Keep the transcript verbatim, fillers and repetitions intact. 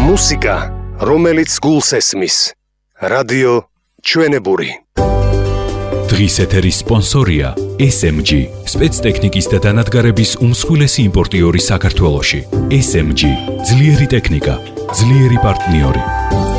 მუსიკა, რომელიც გულს ესმის. რადიო ჩვენებური. დღის ეთერის სპონსორია ეს ემ ჯი, სპეცტექნიკის და დანადგარების უმსხვილესი იმპორტიორი საქართველოში. ეს ემ ჯი, ძლიერი ტექნიკა, ძლიერი პარტნიორი.